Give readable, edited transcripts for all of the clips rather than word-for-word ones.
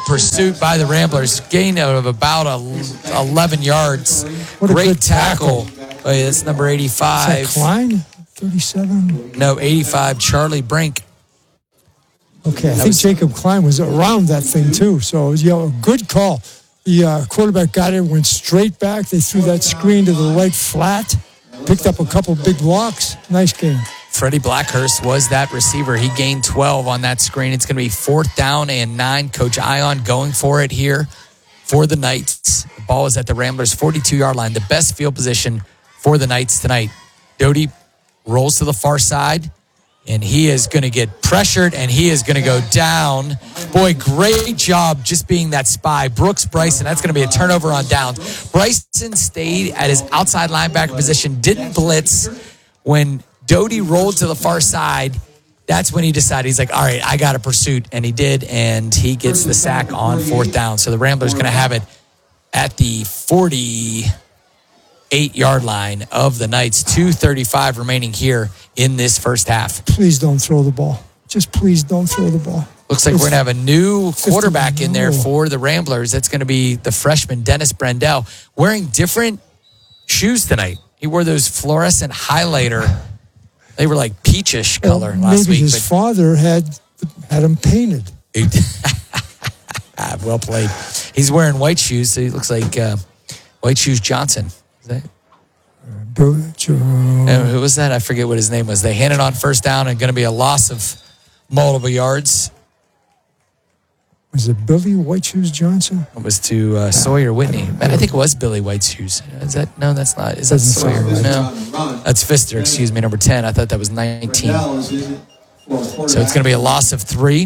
pursuit by the Ramblers. Gain of about 11 yards. Great tackle. Oh, yeah, that's number 85. Is that Klein? 37? No, 85, Charlie Brink. Okay, I think Jacob Klein was around that thing too. So, a good call. The quarterback got it, went straight back. They threw that screen to the right flat, picked up a couple big blocks. Nice game. Freddie Blackhurst was that receiver. He gained 12 on that screen. It's going to be 4th down and 9. Coach Ion going for it here for the Knights. The ball is at the Ramblers' 42-yard line. The best field position for the Knights tonight. Doty rolls to the far side, and he is going to get pressured, and he is going to go down. Boy, great job just being that spy. Brooks Bryson, that's going to be a turnover on downs. Bryson stayed at his outside linebacker position, didn't blitz. When Doty rolled to the far side, that's when he decided, he's like, all right, I got a pursuit, and he did, and he gets the sack on 4th down. So the Ramblers going to have it at the 48-yard line of the Knights. 2:35 remaining here in this first half. Please don't throw the ball. Just please don't throw the ball. Looks like we're going to have a new quarterback in there for the Ramblers. That's going to be the freshman, Dennis Brendel, wearing different shoes tonight. He wore those fluorescent highlighter. They were like peachish color last week. Maybe his father had him painted. Well played. He's wearing white shoes, so he looks like White Shoes Johnson. Is that? Who was that? I forget what his name was. They handed on 1st down and going to be a loss of multiple yards. Was it Billy White Shoes Johnson? It was to Sawyer Whitney. I think it was Billy White Shoes. Is that? No, that's not. Is that Sawyer? No. That's Pfister, excuse me, number 10. I thought that was 19. So it's going to be a loss of 3.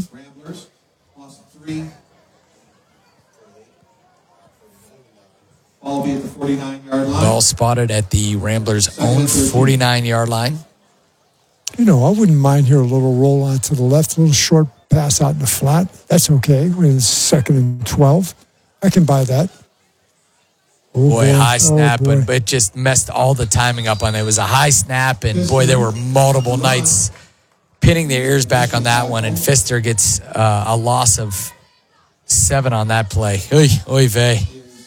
Ball will be at the 49-yard line. Ball spotted at the Ramblers' own 49-yard line. I wouldn't mind here a little roll on to the left, a little short pass out in the flat. That's okay. When it's 2nd and 12. I can buy that. Oh, boy, high snap, but it just messed all the timing up on it. It was a high snap, and boy, there were multiple Knights pinning their ears back on that one, and Pfister gets a loss of 7 on that play. Oy vey.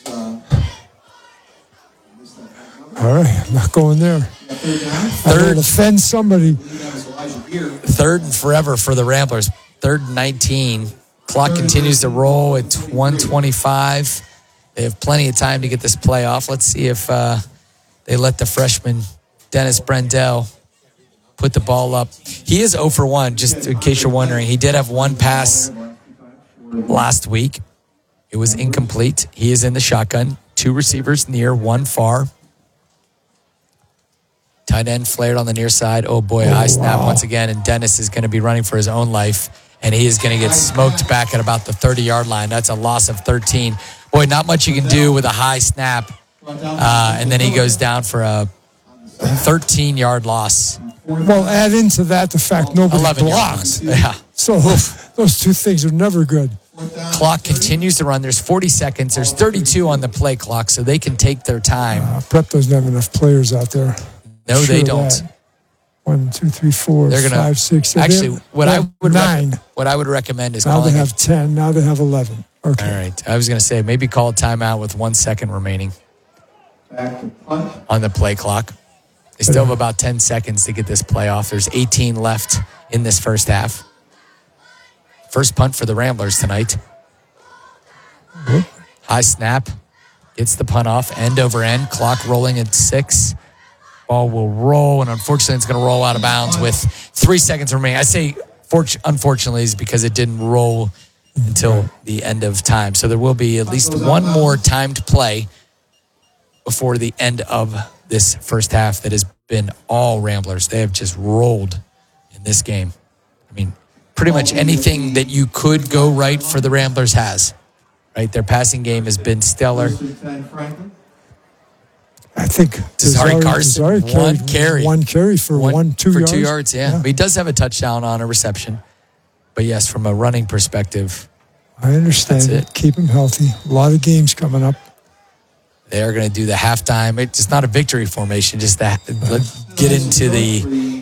All right, I'm not going there. I will offend somebody. 3rd and forever for the Ramblers. 3rd and 19. Clock continues to roll at 1:25. They have plenty of time to get this play off. Let's see if they let the freshman, Dennis Brendel, put the ball up. He is 0 for 1, just in case you're wondering. He did have one pass last week. It was incomplete. He is in the shotgun. 2 receivers near, 1 far. Tight end flared on the near side. Oh, boy, high snap once again, and Dennis is going to be running for his own life, and he is going to get smoked back at about the 30-yard line. That's a loss of 13. Boy, not much you can do with a high snap, and then he goes down for a 13-yard loss. Well, add into that the fact nobody blocked. Yeah. So those two things are never good. Clock continues to run. There's 40 seconds. There's 32 on the play clock, so they can take their time. Prep doesn't have enough players out there. No, they don't. 1, 2, 3, 4, 5, 6. Actually, what I would 9. What I would recommend is now they have 10. Now they have 11. Okay. All right. I was going to say maybe call a timeout with 1 second remaining on the play clock. They still have about 10 seconds to get this play off. There's 18 left in this first half. First punt for the Ramblers tonight. High snap. Gets the punt off. End over end. Clock rolling at 6. Ball will roll, and unfortunately, it's going to roll out of bounds with 3 seconds remaining. I say unfortunately is because it didn't roll until the end of time. So there will be at least one more timed play before the end of this first half that has been all Ramblers. They have just rolled in this game. I mean, pretty much anything that you could go right for the Ramblers has. Right? Their passing game has been stellar. I think Tazari Carson, one carry for 2 yards. 2 yards, yeah. But he does have a touchdown on a reception. But yes, from a running perspective, I understand it. Keep him healthy. A lot of games coming up. They are going to do the halftime. It's not a victory formation, just that. Let's get into the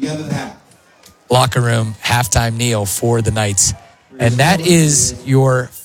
locker room halftime kneel for the Knights. And that is your